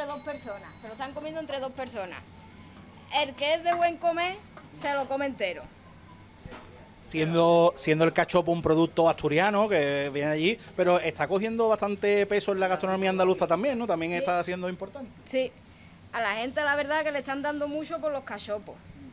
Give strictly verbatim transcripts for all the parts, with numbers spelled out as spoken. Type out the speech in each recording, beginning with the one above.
entre dos personas, se lo están comiendo entre dos personas. El que es de buen comer, se lo come entero. Siendo, siendo el cachopo un producto asturiano que viene allí, pero está cogiendo bastante peso en la gastronomía andaluza también, ¿no? También sí. Está siendo importante. Sí, a la gente la verdad que le están dando mucho por los cachopos.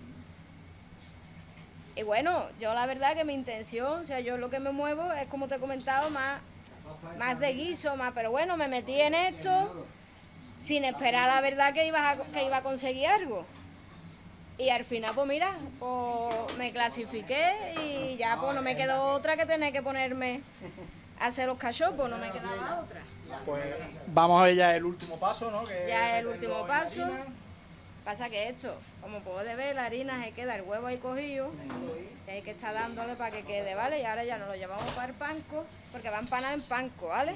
Y bueno, yo la verdad que mi intención, o sea, yo lo que me muevo es como te he comentado, más, más de guiso, más, pero bueno, me metí en esto sin esperar la verdad que iba a, que iba a conseguir algo. Y al final, pues mira, pues me clasifiqué y ya pues no me quedó otra que tener que ponerme a hacer los cachopos, no me quedaba otra. Pues vamos a ver ya el último paso, ¿no? Que ya el último paso. Pasa que esto, como puedes ver, la harina se queda el huevo ahí cogido, y hay que estar dándole para que quede, ¿vale? Y ahora ya nos lo llevamos para el panco, porque va empanado en panco, ¿vale?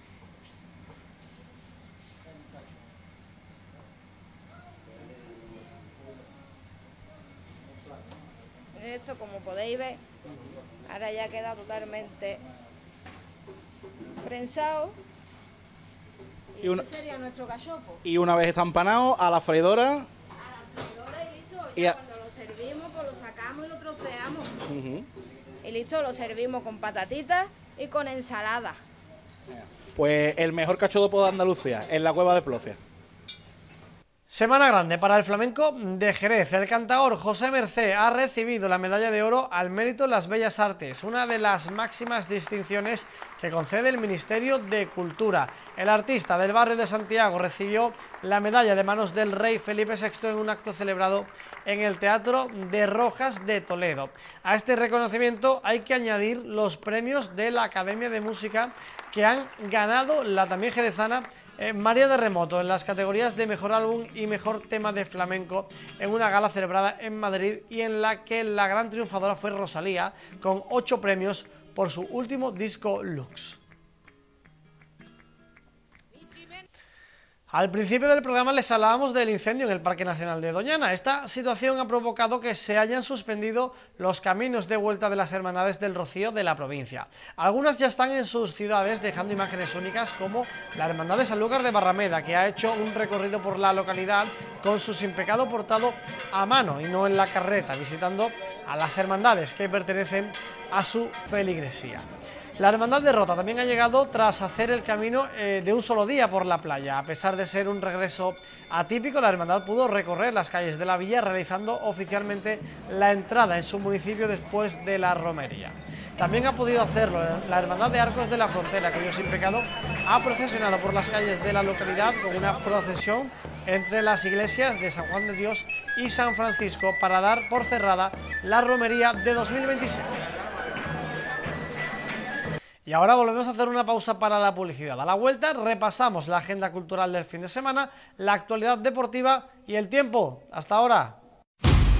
Esto, como podéis ver, ahora ya queda totalmente prensado. Y, y una, ese sería nuestro cachopo. Y una vez está empanado, a la freidora. A la freidora y listo. Ya y a... cuando lo servimos, pues lo sacamos y lo troceamos. Uh-huh. Y listo, lo servimos con patatitas y con ensalada. Pues el mejor cachopo de Andalucía, en la Cueva de Plocia. Semana grande para el flamenco de Jerez. El cantaor José Mercé ha recibido la medalla de oro al mérito en las bellas artes, una de las máximas distinciones que concede el Ministerio de Cultura. El artista del barrio de Santiago recibió la medalla de manos del rey Felipe sexto en un acto celebrado en el Teatro de Rojas de Toledo. A este reconocimiento hay que añadir los premios de la Academia de Música que han ganado la también jerezana Eh, María de Remoto en las categorías de Mejor Álbum y Mejor Tema de Flamenco en una gala celebrada en Madrid y en la que la gran triunfadora fue Rosalía con ocho premios por su último disco Lux. Al principio del programa les hablábamos del incendio en el Parque Nacional de Doñana. Esta situación ha provocado que se hayan suspendido los caminos de vuelta de las Hermandades del Rocío de la provincia. Algunas ya están en sus ciudades dejando imágenes únicas, como la Hermandad de Sanlúcar de Barrameda, que ha hecho un recorrido por la localidad con su sin pecado portado a mano y no en la carreta, visitando a las hermandades que pertenecen a su feligresía. La Hermandad de Rota también ha llegado tras hacer el camino eh, de un solo día por la playa. A pesar de ser un regreso atípico, la Hermandad pudo recorrer las calles de la villa realizando oficialmente la entrada en su municipio después de la romería. También ha podido hacerlo la Hermandad de Arcos de la Frontera, cuyo sin pecado ha procesionado por las calles de la localidad con una procesión entre las iglesias de San Juan de Dios y San Francisco para dar por cerrada la romería de dos mil veintiséis. Y ahora volvemos a hacer una pausa para la publicidad. A la vuelta repasamos la agenda cultural del fin de semana, la actualidad deportiva y el tiempo. Hasta ahora.